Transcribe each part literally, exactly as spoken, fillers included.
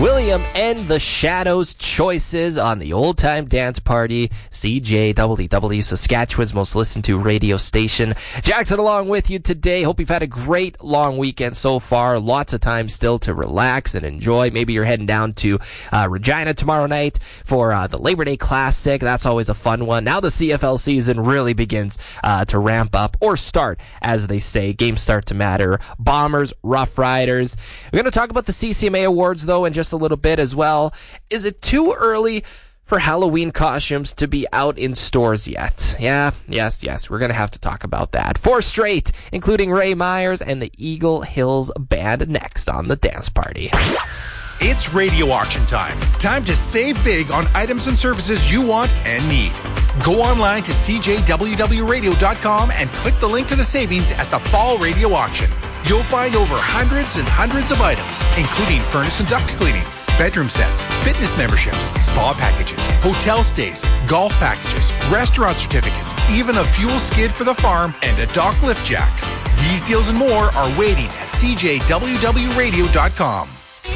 William and the Shadows choices on the Old Time Dance Party, C J W W, Saskatchewan's most listened to radio station. Jackson along with you today. Hope you've had a great long weekend so far. Lots of time still to relax and enjoy. Maybe you're heading down to uh, Regina tomorrow night for uh, the Labor Day Classic. That's always a fun one. Now the C F L season really begins uh, to ramp up, or start, as they say. Games start to matter. Bombers, Rough Riders. We're going to talk about the C C M A Awards, though, in just a little bit as well. Is it too early for Halloween costumes to be out in stores yet? Yeah, yes, yes. We're going to have to talk about that. Four straight, including Ray Myers and the Eagle Hills Band, next on the Dance Party. It's radio auction time. Time to save big on items and services you want and need. Go online to c j w w radio dot com and click the link to the savings at the Fall Radio Auction. You'll find over hundreds and hundreds of items, including furnace and duct cleaning, bedroom sets, fitness memberships, spa packages, hotel stays, golf packages, restaurant certificates, even a fuel skid for the farm, and a dock lift jack. These deals and more are waiting at c j w w radio dot com.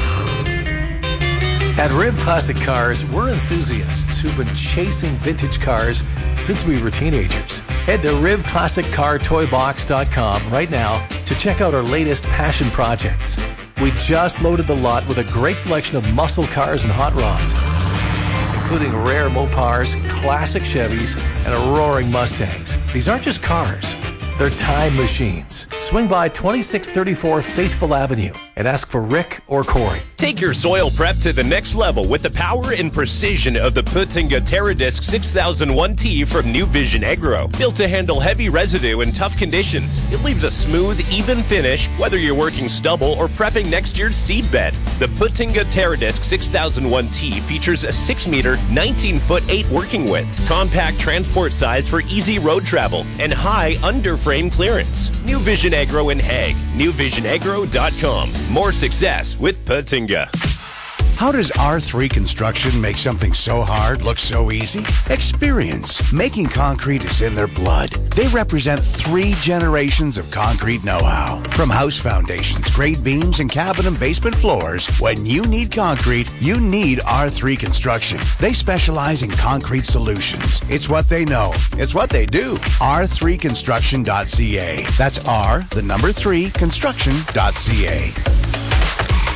At Riv Classic Cars, we're enthusiasts who've been chasing vintage cars since we were teenagers. Head to riv classic car toy box dot com right now to check out our latest passion projects. We just loaded the lot with a great selection of muscle cars and hot rods, including rare Mopars, classic Chevys, and roaring Mustangs. These aren't just cars, they're time machines. Swing by twenty-six thirty-four Faithful Avenue and ask for Rick or Corey. Take your soil prep to the next level with the power and precision of the Putinga TerraDisc six thousand one T from New Vision Agro. Built to handle heavy residue in tough conditions, it leaves a smooth, even finish, whether you're working stubble or prepping next year's seed bed. The Putinga TerraDisc six thousand one T features a six meter, nineteen foot eight working width, compact transport size for easy road travel, and high underframe clearance. New Vision Agro in Hague. new vision agro dot com. More success with Putinga. How does R three Construction make something so hard look so easy? Experience. Making concrete is in their blood. They represent three generations of concrete know-how. From house foundations, grade beams, and cabin and basement floors, when you need concrete, you need R three Construction. They specialize in concrete solutions. It's what they know. It's what they do. r three construction dot c a. That's R, the number three, construction dot c a.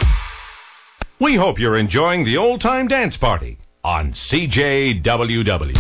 We hope you're enjoying the Old Time Dance Party on C J W W.